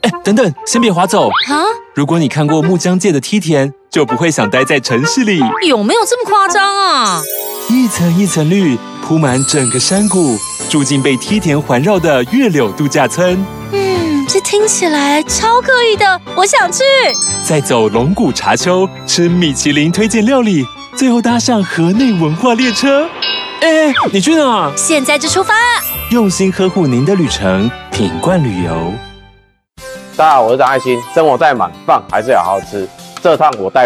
等等，先别划走。 啊， 如果你看过木江界的梯田，就不会想待在城市里。 有没有这么夸张啊？ 一层一层绿，铺满整个山谷，住进被梯田环绕的月柳度假村。 这听起来超可以的，我想去。 再走龙骨茶丘，吃米其林推荐料理，最后搭上河内文化列车。你去哪？ 现在就出发。 用心呵护您的旅程，品冠旅游。 大家好，我是张爱新，生活再忙，饭还是要好好吃。这趟我带